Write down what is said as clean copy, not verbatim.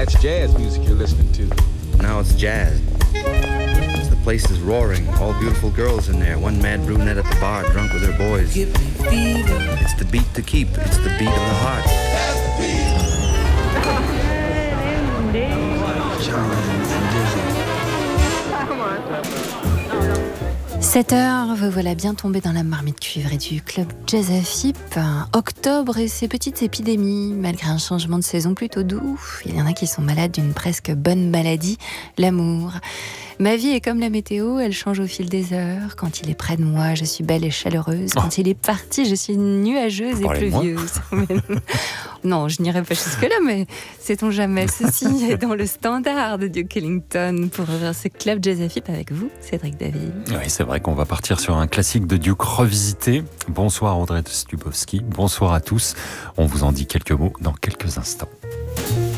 it's jazz music you're listening to. Now it's jazz. The place is roaring. All beautiful girls in there. One mad brunette at the bar, drunk with her boys. It's the beat to keep. It's the beat of the heart. 7h, vous voilà bien tombé dans la marmite cuivrée du club Jazz FIP. Octobre et ses petites épidémies, malgré un changement de saison plutôt doux. Il y en a qui sont malades d'une presque bonne maladie, l'amour. Ma vie est comme la météo, elle change au fil des heures. Quand il est près de moi, je suis belle et chaleureuse. Quand il est parti, je suis nuageuse et pluvieuse. Non, je n'irai pas jusque-là, mais sait-on jamais. Ceci est dans le standard de Duke Ellington pour ouvrir ce club Jazz FIP avec vous, Cédric David. Oui, c'est vrai qu'on va partir sur un classique de Duke revisité. Bonsoir Audrey Stubowski, bonsoir à tous. On vous en dit quelques mots dans quelques instants.